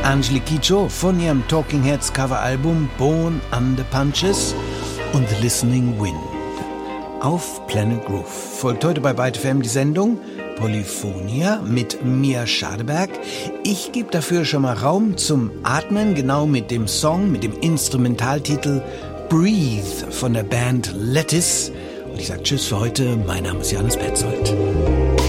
Angelique Kidjo von ihrem Talking Heads Coveralbum Born Under Punches und The Listening Wind. Auf Planet Groove folgt heute bei Byte FM die Sendung Polyphonia mit Mia Schadeberg. Ich gebe dafür schon mal Raum zum Atmen, genau mit dem Song, mit dem Instrumentaltitel Breathe von der Band Lettuce. Und ich sage Tschüss für heute. Mein Name ist Johannes Petzold.